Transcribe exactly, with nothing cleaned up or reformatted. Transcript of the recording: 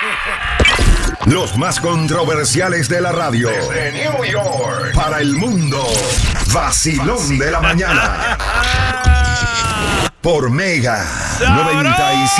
Los más controversiales de la radio. Desde New York. Para el mundo. Vacilón de la mañana. Por Mega noventa y cinco.